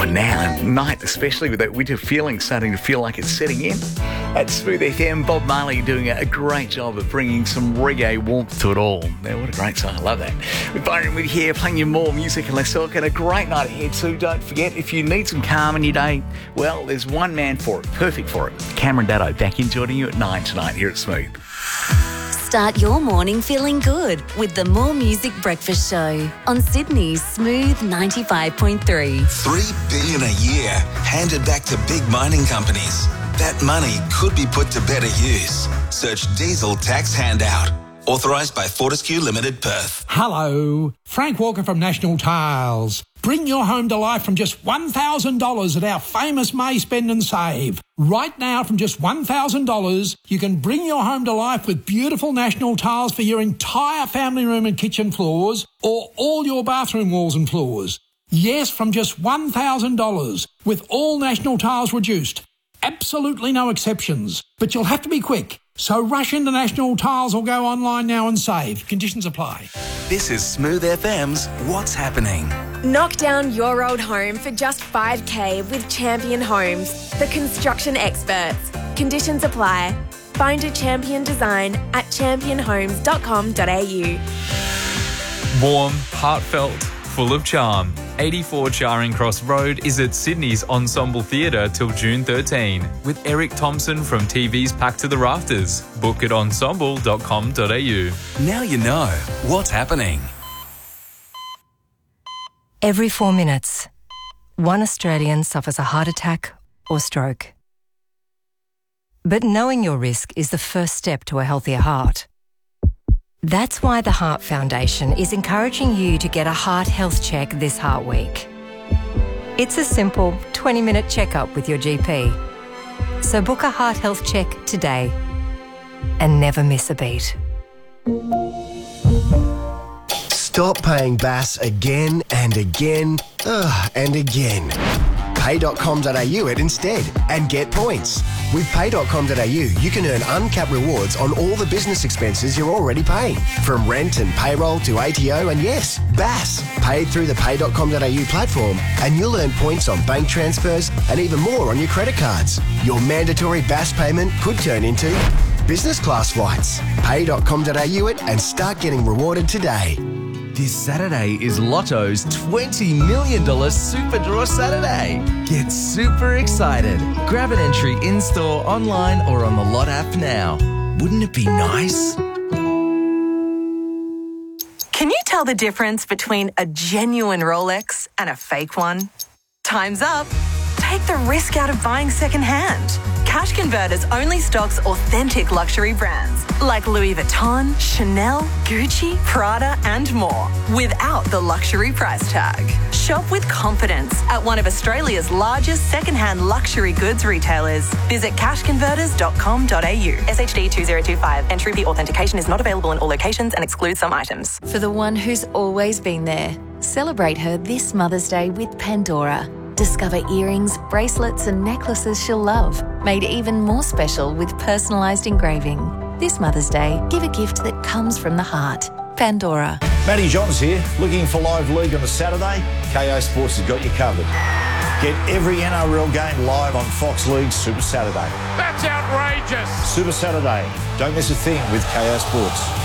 now at night, especially with that winter feeling starting to feel like it's setting in. At Smooth FM, Bob Marley doing a great job of bringing some reggae warmth to it all. Now, what a great song. I love that. We're Byron with you here, playing you more music and less talk, and a great night ahead too. Don't forget, if you need some calm in your day, well, there's one man for it, perfect for it. Cameron Daddo back in joining you at 9 tonight here at Smooth. Start your morning feeling good with the More Music Breakfast Show on Sydney's Smooth 95.3. $3 billion a year handed back to big mining companies. That money could be put to better use. Search diesel tax handout. Authorised by Fortescue Limited, Perth. Hello, Frank Walker from National Tiles. Bring your home to life from just $1,000 at our famous May Spend and Save. Right now, from just $1,000, you can bring your home to life with beautiful National Tiles for your entire family room and kitchen floors, or all your bathroom walls and floors. Yes, from just $1,000, with all National Tiles reduced. Absolutely no exceptions, but you'll have to be quick. So rush into National Tiles or go online now and save. Conditions apply. This is Smooth FM's What's Happening. Knock down your old home for just $5,000 with Champion Homes, the construction experts. Conditions apply. Find a Champion design at championhomes.com.au. Warm, heartfelt, full of charm. 84 Charing Cross Road is at Sydney's Ensemble Theatre till June 13 with Eric Thompson from TV's Packed to the Rafters. Book at ensemble.com.au. Now you know what's happening. Every 4 minutes, one Australian suffers a heart attack or stroke. But knowing your risk is the first step to a healthier heart. That's why the Heart Foundation is encouraging you to get a heart health check this Heart Week. It's a simple 20-minute checkup with your GP. So book a heart health check today and never miss a beat. Stop paying BAS again and again and again. Pay.com.au it instead and get points. With Pay.com.au, you can earn uncapped rewards on all the business expenses you're already paying, from rent and payroll to ATO and yes, BAS, paid through the Pay.com.au platform, and you'll earn points on bank transfers and even more on your credit cards. Your mandatory BAS payment could turn into business class flights. Pay.com.au it and start getting rewarded today. This Saturday is Lotto's $20 million Super Draw Saturday. Get super excited. Grab an entry in-store, online or on the Lot app now. Wouldn't it be nice? Can you tell the difference between a genuine Rolex and a fake one? Time's up. Take the risk out of buying secondhand. Cash Converters only stocks authentic luxury brands like Louis Vuitton, Chanel, Gucci, Prada and more without the luxury price tag. Shop with confidence at one of Australia's largest secondhand luxury goods retailers. Visit cashconverters.com.au. SHD 2025. Entry fee authentication is not available in all locations and excludes some items. For the one who's always been there, celebrate her this Mother's Day with Pandora. Discover earrings, bracelets and necklaces she'll love, made even more special with personalised engraving. This Mother's Day, give a gift that comes from the heart. Pandora. Matty Johns here. Looking for live league on a Saturday? KO Sports has got you covered. Get every NRL game live on Fox League Super Saturday. That's outrageous. Super Saturday. Don't miss a thing with KO Sports.